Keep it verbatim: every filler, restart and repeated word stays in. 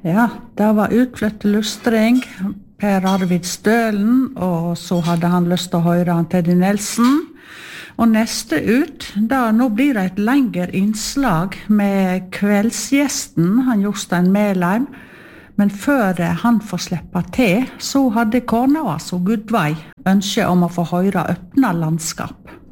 Ja, det var utflytt lustring, Per Arvid Stølen, og så hadde han lyst til å høre han Teddy Nelson. Og neste ut, da nå blir det et lengre innslag med kveldsgjesten, han Jostein Melheim. Men før han får slippe til, så hadde kona, altså Gudveig, ønske om å få høre Øppna landskap.